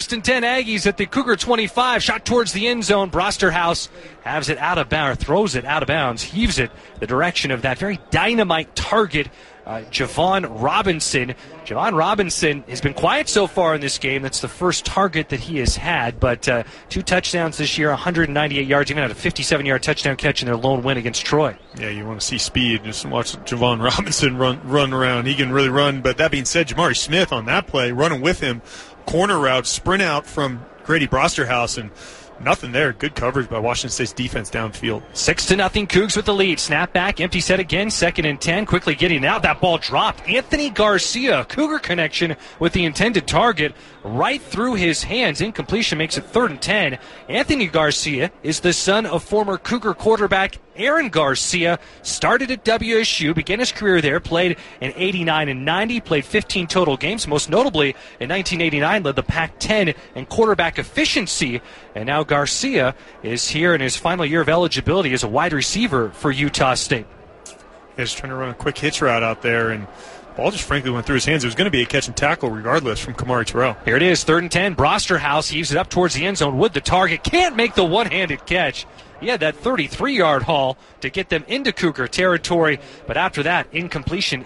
First and 10 Aggies at the Cougar 25. Shot towards the end zone. Brosterhouse has it out of bounds, throws it out of bounds, heaves it the direction of that very dynamite target, Javon Robinson. Javon Robinson has been quiet so far in this game. That's the first target that he has had, but 2 touchdowns this year, 198 yards, even had a 57-yard touchdown catch in their lone win against Troy. Yeah, you want to see speed. Just watch Javon Robinson run around. He can really run, but that being said, Jamari Smith on that play, running with him, corner route, sprint out from Grady Brosterhouse, and nothing there. Good coverage by Washington State's defense downfield. 6-0 Cougs with the lead. Snap back, empty set again, 2nd and 10. Quickly getting out. That ball dropped. Anthony Garcia, Cougar connection with the intended target right through his hands. Incompletion makes it 3rd and 10. Anthony Garcia is the son of former Cougar quarterback Aaron Garcia. Started at WSU, began his career there, played in 89 and 90, played 15 total games. Most notably, in 1989, led the Pac-10 in quarterback efficiency. And now Garcia is here in his final year of eligibility as a wide receiver for Utah State. He's trying to run a quick hitch route out there, and the ball just frankly went through his hands. It was going to be a catch and tackle regardless from Kamari Terrell. Here it is, 3rd and 10. Brosterhouse heaves it up towards the end zone with the target. Can't make the one-handed catch. He had that 33-yard haul to get them into Cougar territory, but after that, incompletion,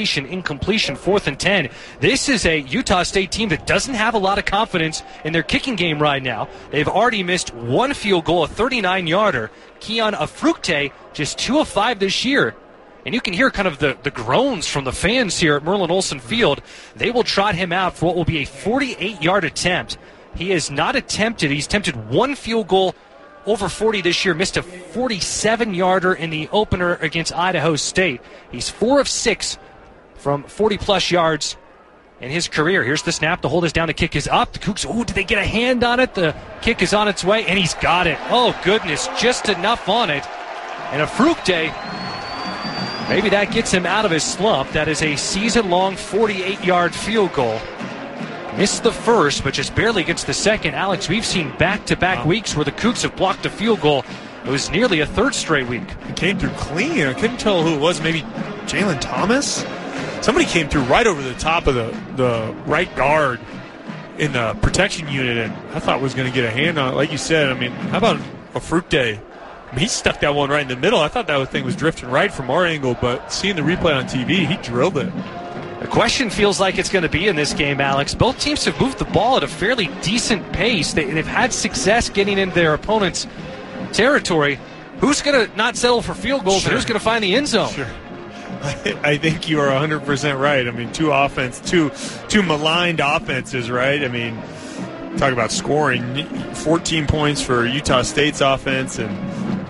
4th and 10. This is a Utah State team that doesn't have a lot of confidence in their kicking game right now. They've already missed 1 field goal, a 39-yarder. Keon Afrukte, just 2 of 5 this year. And you can hear kind of the groans from the fans here at Merlin Olsen Field. They will trot him out for what will be a 48-yard attempt. He has not attempted. He's attempted 1 field goal over 40 this year, missed a 47-yarder in the opener against Idaho State. He's 4 of 6 from 40-plus yards in his career. Here's the snap. The hold is down. The kick is up. The Cougs, did they get a hand on it? The kick is on its way, and he's got it. Oh, goodness, just enough on it. And Afrukte, maybe that gets him out of his slump. That is a season-long 48-yard field goal. Missed the first, but just barely gets the second. Alex, we've seen back-to-back weeks where the Cougs have blocked a field goal. It was nearly a 3rd straight week. It came through clean. I couldn't tell who it was. Maybe Jalen Thomas? Somebody came through right over the top of the right guard in the protection unit, and I thought was going to get a hand on it. Like you said, I mean, how about Afrukte? He stuck that one right in the middle. I thought that thing was drifting right from our angle, but seeing the replay on TV, he drilled it. The question feels like it's going to be in this game, Alex. Both teams have moved the ball at a fairly decent pace. They've had success getting into their opponent's territory. Who's going to not settle for field goals, and who's going to find the end zone? Sure. I think you are 100% right. I mean, two maligned offenses, right? I mean, talk about scoring. 14 points for Utah State's offense and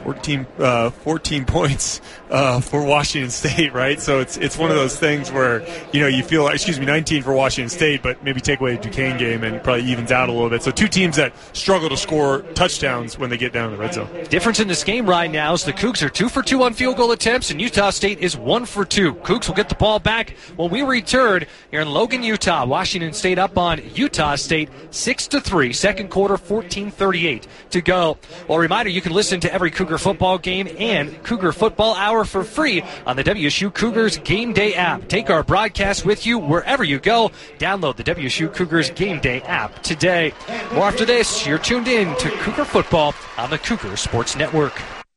14 points for Washington State, right? So it's one of those things where, you feel like, 19 for Washington State, but maybe take away a Duquesne game and probably evens out a little bit. So 2 teams that struggle to score touchdowns when they get down to the red zone. Difference in this game right now is the Cougs are 2 for 2 on field goal attempts, and Utah State is 1 for 2. Cougs will get the ball back when we return here in Logan, Utah. Washington State up on Utah State 6-3. Second quarter, 14:38 to go. Well, a reminder, you can listen to every Cougar football game and Cougar Football Hour for free on the WSU Cougars Game Day app. Take our broadcast with you wherever you go. Download the WSU Cougars Game Day app today. More after this. You're tuned in to Cougar Football on the Cougar Sports Network.